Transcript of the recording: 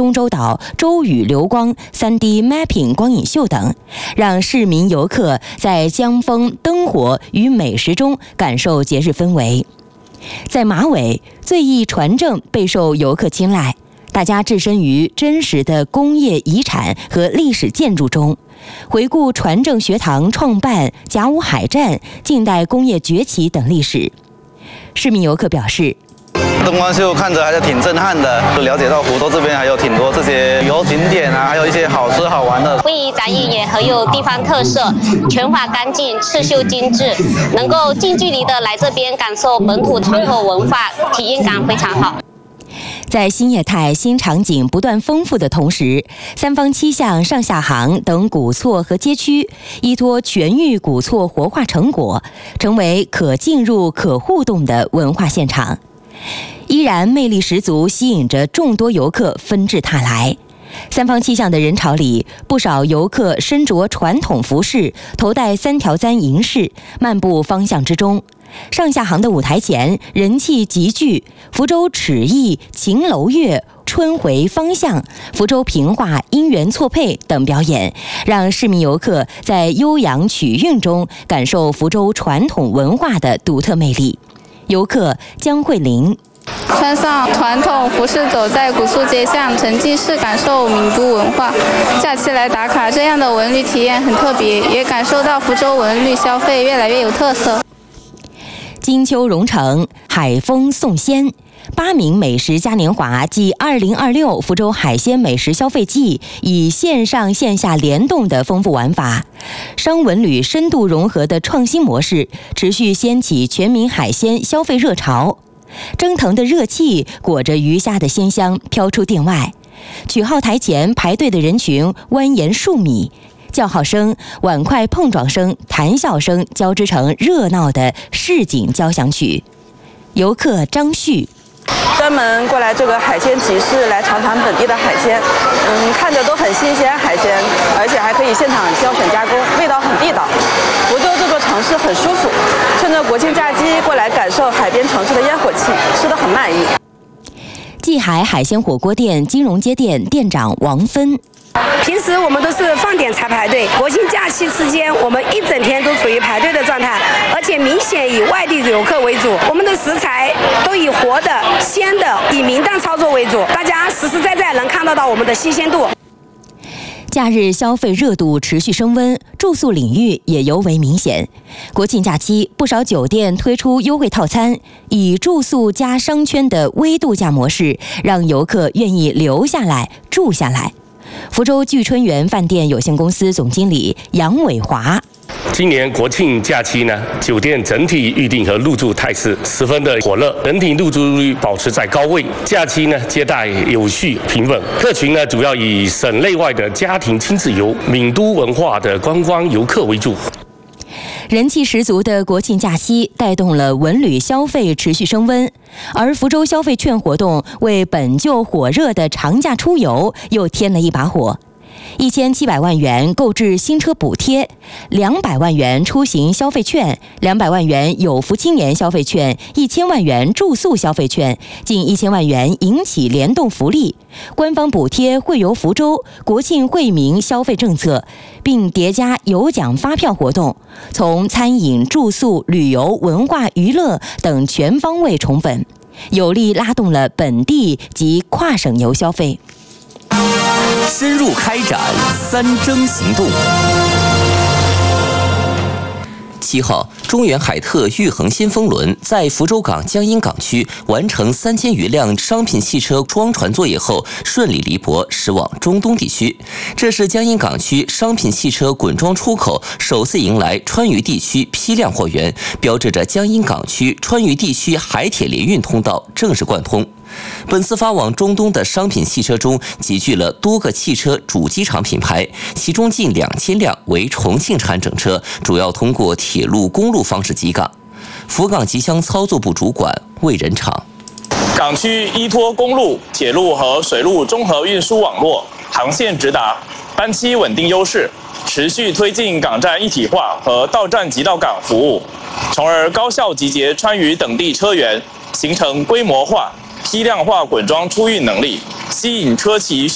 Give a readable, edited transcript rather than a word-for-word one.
东洲岛洲屿流光 3D Mapping 光影秀等，让市民游客在江风、灯火与美食中感受节日氛围。在马尾，醉意船政备受游客青睐，大家置身于真实的工业遗产和历史建筑中，回顾船政学堂创办、甲午海战、近代工业崛起等历史。市民游客表示， 灯光秀看着还是挺震撼的，就了解到福州这边还有挺多这些旅游景点啊，还有一些好吃好玩的。 会议展演也很有地方特色，全法干净，刺绣精致，能够近距离的来这边感受本土传统文化，体验感非常好。 在新业态、新场景不断丰富的同时，三坊七巷、上下杭等古厝和街区依托全域古厝活化成果，成为可进入、可互动的文化现场，依然魅力十足，吸引着众多游客纷至沓来。三坊七巷的人潮里，不少游客身着传统服饰，头戴3条簪银饰，漫步方向之中。上下杭的舞台前人气极聚，福州尺艺、秦楼乐、春回方向、福州评话、因缘错配等表演，让市民游客在悠扬曲韵中感受福州传统文化的独特魅力。游客江慧玲， 穿上传统服饰走在古厝街巷，沉浸式感受闽都文化。假期来打卡，这样的文旅体验很特别，也感受到福州文旅消费越来越有特色。金秋蓉城，海风送鲜，8名美食嘉年华暨2026福州海鲜美食消费季，以线上线下联动的丰富玩法，商文旅深度融合的创新模式，持续掀起全民海鲜消费热潮。蒸腾的热气裹着鱼虾的鲜香飘出店外，曲号台前排队的人群蜿蜒数米，叫号声、碗筷碰撞声、谈笑声交织成热闹的市井交响曲。游客张旭， 专门过来这个海鲜集市来尝尝本地的海鲜，看着都很新鲜海鲜，而且还可以现场挑选加工，味道很地道。福州这座城市很舒服，趁着国庆假期过来感受海边城市的烟火气，吃得很满意。 济海海鲜火锅店金融街店店长王芬， 平时我们都是放点才排队，国庆假期期间我们一整天都处于排队的状态，而且明显以外地游客为主。我们的食材都以活的、鲜的，以明档操作为主，大家实实在在能看得到我们的新鲜度。 假日消费热度持续升温，住宿领域也尤为明显。国庆假期，不少酒店推出优惠套餐，以住宿加商圈的微度假模式，让游客愿意留下来住下来。福州聚春园饭店有限公司总经理杨伟华， 今年国庆假期呢，酒店整体预订和入住态势十分的火热，整体入住率保持在高位。假期呢，接待有序平稳，客群呢主要以省内外的家庭亲子游、闽都文化的观光游客为主。 人气十足的国庆假期带动了文旅消费持续升温，而福州消费券活动为本就火热的长假出游又添了一把火。1700万元购置新车补贴，200万元出行消费券，200万元有福青年消费券，1000万元住宿消费券，近1000万元迎起联动福利。官方补贴会游福州国庆惠民消费政策，并叠加有奖发票活动，从餐饮、住宿、旅游、文化娱乐等全方位宠粉，有力拉动了本地及跨省游消费。 深入开展3征行动。7号，中远海特玉衡先锋轮在福州港江阴港区完成3000余辆商品汽车装船作业后，顺利离泊驶往中东地区。这是江阴港区商品汽车滚装出口首次迎来川渝地区批量货源，标志着江阴港区川渝地区海铁联运通道正式贯通。本次发往中东的商品汽车中集聚了多个汽车主机厂品牌，其中近2000辆为重庆产整车，主要通过铁路、公路方式集港。福港集箱操作部主管魏仁场， 港区依托公路、铁路和水路综合运输网络，航线直达，班期稳定优势，持续推进港站一体化和到站即到港服务，从而高效集结川渝等地车源，形成规模化、批量化滚装出运能力，吸引车企